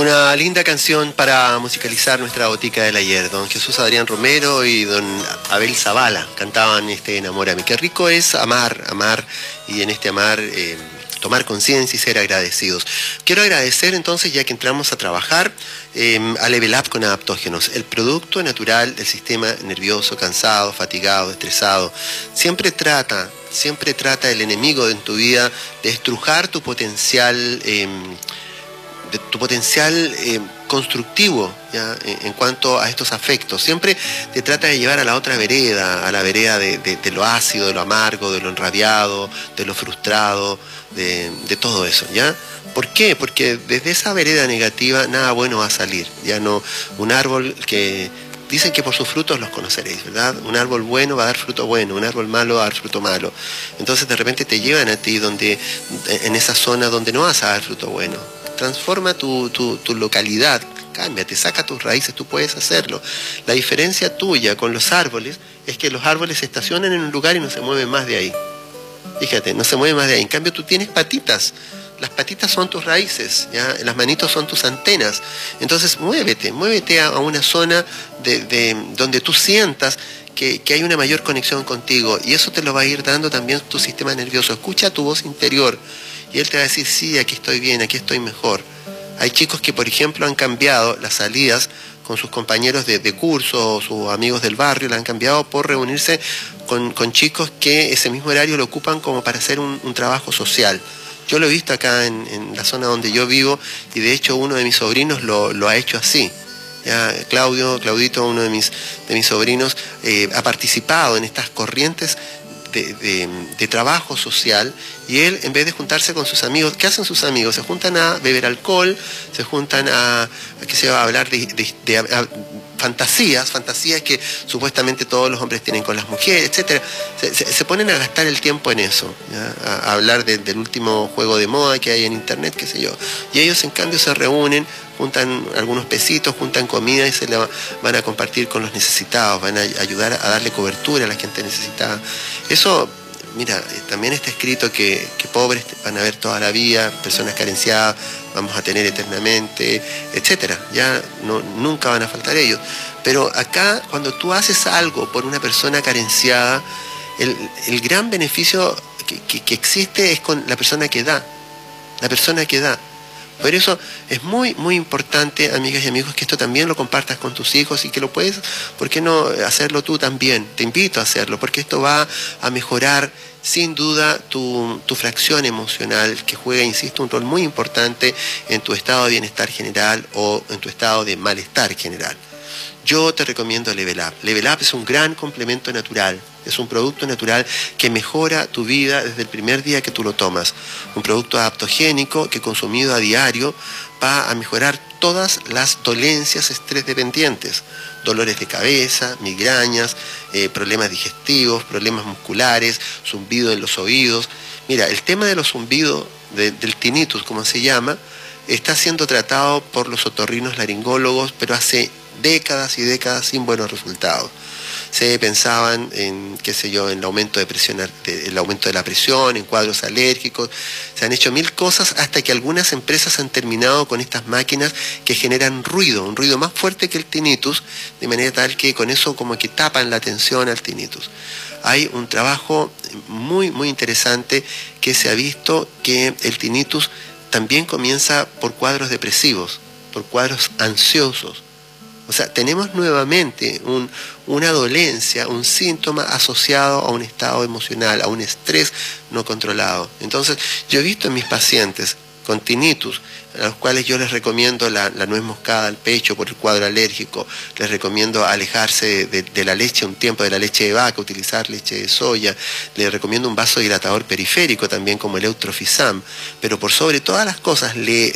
Una linda canción para musicalizar nuestra botica del ayer. Don Jesús Adrián Romero y don Abel Zavala cantaban Enamórame. Qué rico es amar, amar, y en este amar tomar conciencia y ser agradecidos. Quiero agradecer entonces, ya que entramos a trabajar, a Level Up con adaptógenos, el producto natural del sistema nervioso, cansado, fatigado, estresado. Siempre trata el enemigo en tu vida de estrujar tu potencial constructivo, ¿ya? En cuanto a estos afectos. Siempre te trata de llevar a la otra vereda, a la vereda de lo ácido, de lo amargo, de lo enrabiado, de lo frustrado, de todo eso, ¿ya? ¿Por qué? Porque desde esa vereda negativa nada bueno va a salir. Ya no, un árbol que dicen que por sus frutos los conoceréis, ¿verdad? Un árbol bueno va a dar fruto bueno, un árbol malo va a dar fruto malo. Entonces de repente te llevan a ti en esa zona donde no vas a dar fruto bueno. Transforma tu localidad, cámbiate, saca tus raíces, tú puedes hacerlo. La diferencia tuya con los árboles es que los árboles se estacionan en un lugar y no se mueven más de ahí. Fíjate, no se mueven más de ahí. En cambio tú tienes patitas. Las patitas son tus raíces, ¿ya? Las manitos son tus antenas. Entonces muévete a una zona donde tú sientas que hay una mayor conexión contigo, y eso te lo va a ir dando también tu sistema nervioso. Escucha tu voz interior y él te va a decir, sí, aquí estoy bien, aquí estoy mejor. Hay chicos que, por ejemplo, han cambiado las salidas con sus compañeros de curso, o sus amigos del barrio, la han cambiado por reunirse con chicos que ese mismo horario lo ocupan como para hacer un trabajo social. Yo lo he visto acá en la zona donde yo vivo, y de hecho uno de mis sobrinos lo ha hecho así. Ya, Claudito, uno de mis sobrinos, ha participado en estas corrientes de trabajo social, y él, en vez de juntarse con sus amigos, ¿qué hacen sus amigos? Se juntan a beber alcohol, se juntan a hablar de fantasías que supuestamente todos los hombres tienen con las mujeres, etcétera. Se ponen a gastar el tiempo en eso, ¿ya? A hablar del último juego de moda que hay en internet, qué sé yo. Y ellos, en cambio, se reúnen, juntan algunos pesitos, juntan comida y se la van a compartir con los necesitados, van a ayudar a darle cobertura a la gente necesitada. Eso, mira, también está escrito que pobres van a haber toda la vida, personas carenciadas vamos a tener eternamente, etcétera. Ya nunca van a faltar ellos. Pero acá, cuando tú haces algo por una persona carenciada, el gran beneficio que existe es con la persona que da. La persona que da. Por eso es muy, muy importante, amigas y amigos, que esto también lo compartas con tus hijos, y que lo puedes, ¿por qué no hacerlo tú también? Te invito a hacerlo, porque esto va a mejorar sin duda tu fracción emocional, que juega, insisto, un rol muy importante en tu estado de bienestar general o en tu estado de malestar general. Yo te recomiendo Level Up. Level Up es un gran complemento natural. Es un producto natural que mejora tu vida desde el primer día que tú lo tomas. Un producto adaptogénico que, consumido a diario, va a mejorar todas las dolencias estrés dependientes. Dolores de cabeza, migrañas, problemas digestivos, problemas musculares, zumbido en los oídos. Mira, el tema de los zumbidos, del tinnitus, como se llama, está siendo tratado por los otorrinos laringólogos, pero hace décadas y décadas sin buenos resultados. Se pensaban en, qué sé yo, en el aumento el aumento de la presión, en cuadros alérgicos. Se han hecho mil cosas, hasta que algunas empresas han terminado con estas máquinas que generan ruido, un ruido más fuerte que el tinnitus, de manera tal que con eso como que tapan la atención al tinnitus. Hay un trabajo muy, muy interesante que se ha visto que el tinnitus también comienza por cuadros depresivos, por cuadros ansiosos. O sea, tenemos nuevamente una dolencia, un síntoma asociado a un estado emocional, a un estrés no controlado. Entonces, yo he visto en mis pacientes con tinnitus, a los cuales yo les recomiendo la nuez moscada al pecho por el cuadro alérgico, les recomiendo alejarse de la leche un tiempo, de la leche de vaca, utilizar leche de soya, les recomiendo un vasodilatador periférico también como el Eutrofisam, pero por sobre todas las cosas le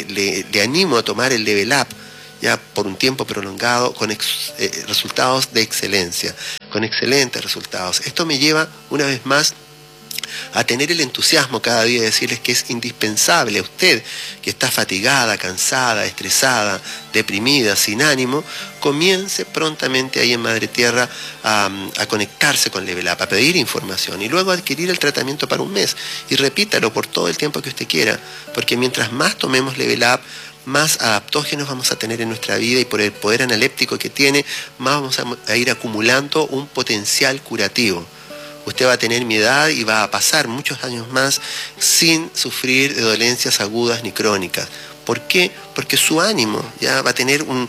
animo a tomar el Level Up, ya por un tiempo prolongado, con resultados de excelencia, con excelentes resultados. Esto me lleva, una vez más, a tener el entusiasmo cada día de decirles que es indispensable a usted, que está fatigada, cansada, estresada, deprimida, sin ánimo, comience prontamente ahí en Madre Tierra a conectarse con Level Up, a pedir información y luego adquirir el tratamiento para un mes. Y repítalo por todo el tiempo que usted quiera, porque mientras más tomemos Level Up, más adaptógenos vamos a tener en nuestra vida y por el poder analéptico que tiene, más vamos a ir acumulando un potencial curativo. Usted va a tener mi edad y va a pasar muchos años más sin sufrir de dolencias agudas ni crónicas. ¿Por qué? Porque su ánimo ya va a tener un,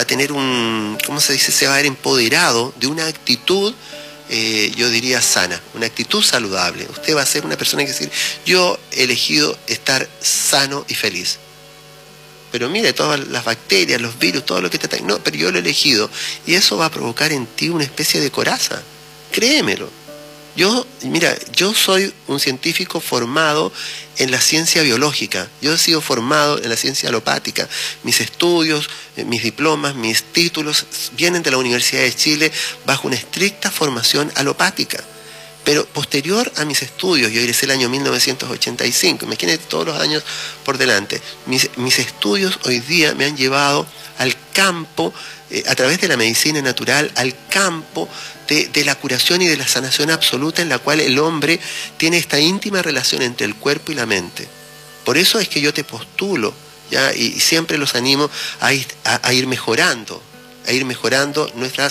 ¿cómo se dice? Se va a ver empoderado de una actitud, yo diría sana, una actitud saludable. Usted va a ser una persona que decir, yo he elegido estar sano y feliz. Pero mire, todas las bacterias, los virus, todo lo que te ataca, no, pero yo lo he elegido. Y eso va a provocar en ti una especie de coraza. Créemelo. Mira, yo soy un científico formado en la ciencia biológica. Yo he sido formado en la ciencia alopática. Mis estudios, mis diplomas, mis títulos vienen de la Universidad de Chile bajo una estricta formación alopática. Pero posterior a mis estudios, yo egresé el año 1985, imagínate todos los años por delante, mis estudios hoy día me han llevado al campo, a través de la medicina natural, al campo de la curación y de la sanación absoluta en la cual el hombre tiene esta íntima relación entre el cuerpo y la mente. Por eso es que yo te postulo, ¿ya? Y siempre los animo a ir mejorando. A ir mejorando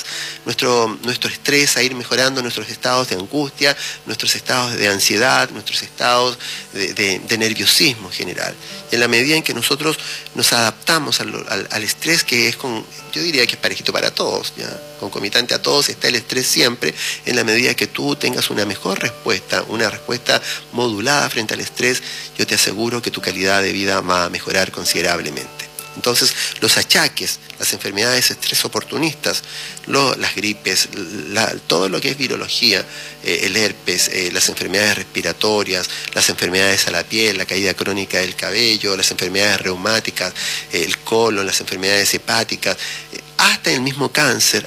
nuestro estrés, a ir mejorando nuestros estados de angustia, nuestros estados de ansiedad, nuestros estados de nerviosismo general. Y en la medida en que nosotros nos adaptamos al estrés, que es yo diría que es parejito para todos, ¿ya? Concomitante a todos está el estrés siempre, en la medida que tú tengas una mejor respuesta, una respuesta modulada frente al estrés, yo te aseguro que tu calidad de vida va a mejorar considerablemente. Entonces, los achaques, las enfermedades estrés oportunistas, las gripes, todo lo que es virología, el herpes, las enfermedades respiratorias, las enfermedades a la piel, la caída crónica del cabello, las enfermedades reumáticas, el colon, las enfermedades hepáticas, hasta el mismo cáncer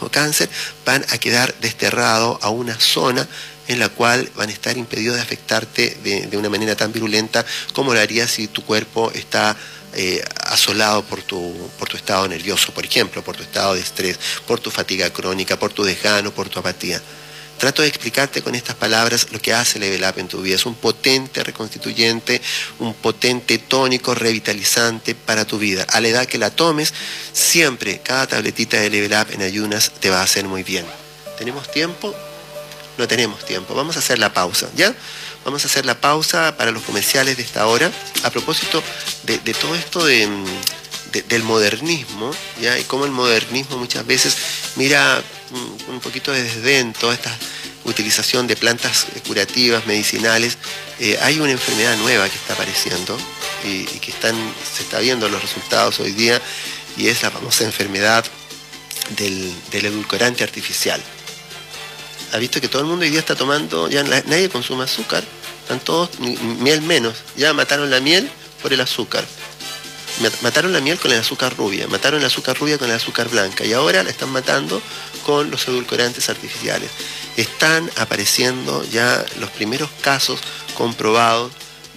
van a quedar desterrados a una zona en la cual van a estar impedidos de afectarte de una manera tan virulenta como lo haría si tu cuerpo está asolado por tu estado nervioso, por ejemplo, por tu estado de estrés, por tu fatiga crónica, por tu desgano, por tu apatía. Trato de explicarte con estas palabras lo que hace Level Up en tu vida. Es un potente reconstituyente, un potente tónico revitalizante para tu vida. A la edad que la tomes, siempre cada tabletita de Level Up en ayunas te va a hacer muy bien. ¿Tenemos tiempo? No tenemos tiempo. Vamos a hacer la pausa, ¿ya? Vamos a hacer la pausa para los comerciales de esta hora. A propósito de todo esto del modernismo, ¿ya? Y cómo el modernismo muchas veces mira un poquito de desdén toda esta utilización de plantas curativas, medicinales. Hay una enfermedad nueva que está apareciendo y que se está viendo los resultados hoy día, y es la famosa enfermedad del edulcorante artificial. Ha visto que todo el mundo hoy día está tomando, ya nadie consume azúcar, están todos, miel menos, ya mataron la miel por el azúcar, mataron la miel con el azúcar rubia, mataron el azúcar rubia con el azúcar blanca, y ahora la están matando con los edulcorantes artificiales. Están apareciendo ya los primeros casos comprobados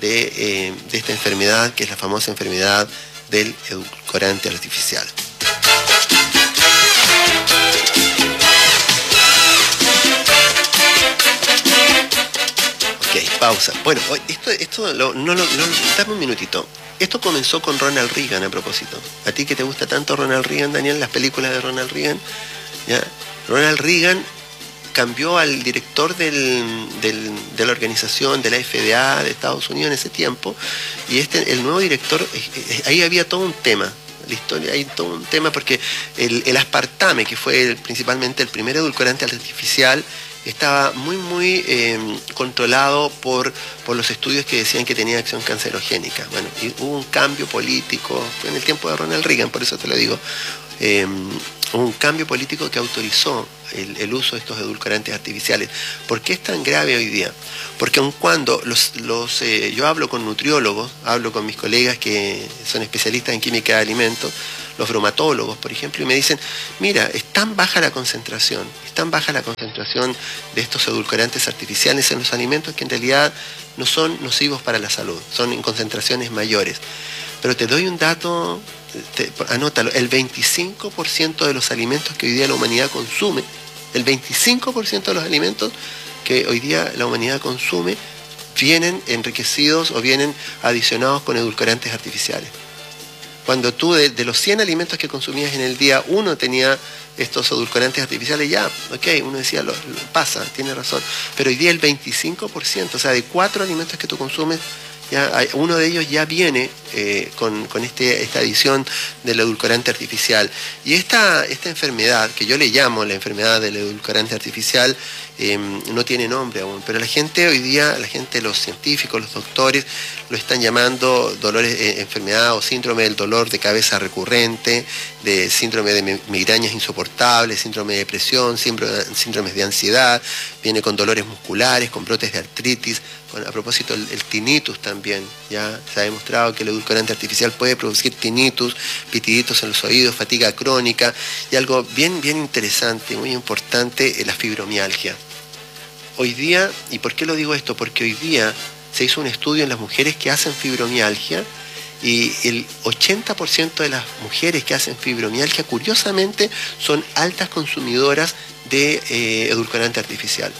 de esta enfermedad, que es la famosa enfermedad del edulcorante artificial. Ok, pausa. Bueno, dame un minutito. Esto comenzó con Ronald Reagan, a propósito. A ti que te gusta tanto Ronald Reagan, Daniel, las películas de Ronald Reagan, ¿ya? Ronald Reagan cambió al director de la organización de la FDA de Estados Unidos en ese tiempo, y el nuevo director, ahí había todo un tema. La historia, hay todo un tema, porque el aspartame, que fue principalmente el primer edulcorante artificial, estaba muy controlado por los estudios que decían que tenía acción cancerogénica. Bueno, y hubo un cambio político, fue en el tiempo de Ronald Reagan, por eso te lo digo, un cambio político que autorizó el uso de estos edulcorantes artificiales. ¿Por qué es tan grave hoy día? Porque aun cuando yo hablo con nutriólogos, hablo con mis colegas que son especialistas en química de alimentos, los bromatólogos, por ejemplo, y me dicen, mira, es tan baja la concentración de estos edulcorantes artificiales en los alimentos que en realidad no son nocivos para la salud, son en concentraciones mayores. Pero te doy un dato, anótalo, el 25% de los alimentos que hoy día la humanidad consume, el 25% de los alimentos que hoy día la humanidad consume vienen enriquecidos o vienen adicionados con edulcorantes artificiales. Cuando tú de los 100 alimentos que consumías en el día, uno tenía estos edulcorantes artificiales, ya, ok, uno decía, lo pasa, tiene razón. Pero hoy día el 25%, o sea, de 4 alimentos que tú consumes, ya uno de ellos ya viene con esta adición del edulcorante artificial. Y esta enfermedad, que yo le llamo la enfermedad del edulcorante artificial, no tiene nombre aún, pero la gente hoy día, los científicos, los doctores, lo están llamando enfermedad o síndrome del dolor de cabeza recurrente, de síndrome de migrañas insoportables, síndrome de depresión, síndromes de ansiedad, viene con dolores musculares, con brotes de artritis. Bueno, a propósito, el tinnitus también, ya se ha demostrado que el edulcorante artificial puede producir tinnitus, pitiditos en los oídos, fatiga crónica, y algo bien interesante, muy importante, la fibromialgia. Hoy día, ¿y por qué lo digo esto? Porque hoy día se hizo un estudio en las mujeres que hacen fibromialgia y el 80% de las mujeres que hacen fibromialgia, curiosamente, son altas consumidoras de edulcorante artificial.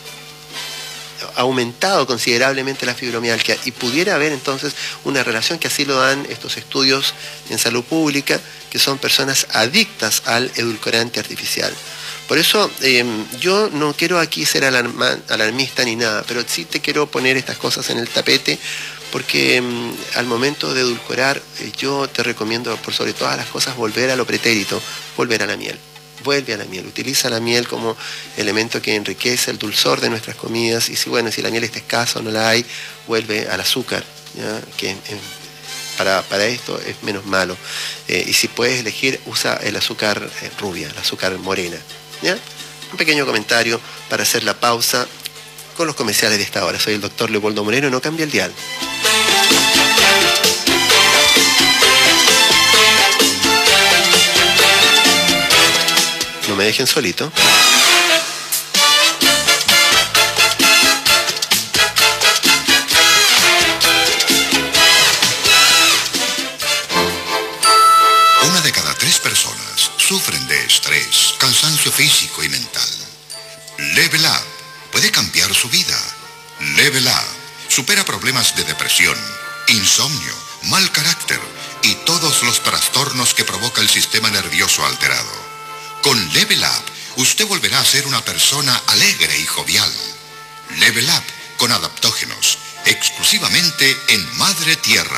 Ha aumentado considerablemente la fibromialgia y pudiera haber entonces una relación, que así lo dan estos estudios en salud pública, que son personas adictas al edulcorante artificial. Por eso yo no quiero aquí ser alarmista ni nada, pero sí te quiero poner estas cosas en el tapete, porque al momento de edulcorar yo te recomiendo, por sobre todas las cosas, volver a lo pretérito, volver a la miel. Vuelve a la miel, utiliza la miel como elemento que enriquece el dulzor de nuestras comidas, y si la miel está escasa o no la hay, vuelve al azúcar, ¿ya? Que para esto es menos malo. Y si puedes elegir, usa el azúcar rubia, el azúcar morena, ¿ya? Un pequeño comentario para hacer la pausa con los comerciales de esta hora. Soy el doctor Leopoldo Moreno, no cambia el dial. No me dejen solito. Una de cada 3 personas sufren de estrés, cansancio físico y mental. Level Up puede cambiar su vida. Level Up supera problemas de depresión, insomnio, mal carácter y todos los trastornos que provoca el sistema nervioso alterado. Con Level Up, usted volverá a ser una persona alegre y jovial. Level Up con adaptógenos, exclusivamente en Madre Tierra.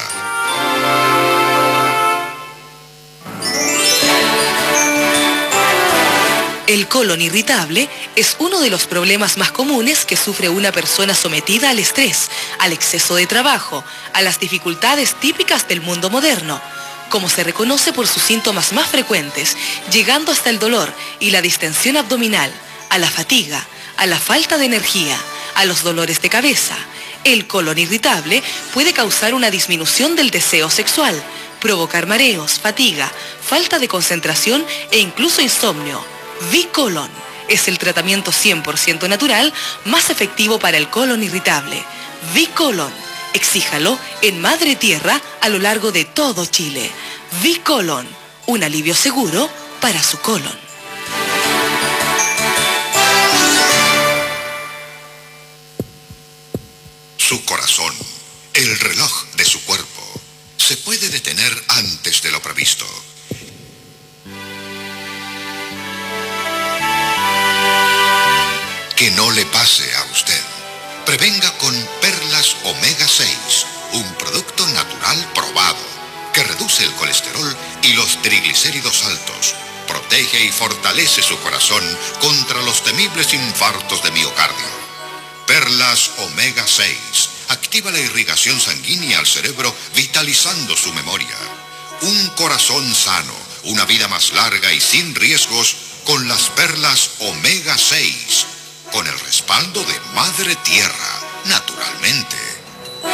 El colon irritable es uno de los problemas más comunes que sufre una persona sometida al estrés, al exceso de trabajo, a las dificultades típicas del mundo moderno, como se reconoce por sus síntomas más frecuentes, llegando hasta el dolor y la distensión abdominal, a la fatiga, a la falta de energía, a los dolores de cabeza. El colon irritable puede causar una disminución del deseo sexual, provocar mareos, fatiga, falta de concentración e incluso insomnio. V-Colon es el tratamiento 100% natural más efectivo para el colon irritable. V-Colon, exíjalo en Madre Tierra a lo largo de todo Chile. V-Colon, un alivio seguro para su colon. Su corazón, el reloj de su cuerpo, se puede detener antes de lo previsto. Que no le pase a usted. Prevenga con Perlas Omega 6, un producto natural probado que reduce el colesterol y los triglicéridos altos, protege y fortalece su corazón contra los temibles infartos de miocardio. Perlas Omega 6 activa la irrigación sanguínea al cerebro, vitalizando su memoria. Un corazón sano, una vida más larga y sin riesgos con las Perlas Omega 6. Con el respaldo de Madre Tierra, naturalmente.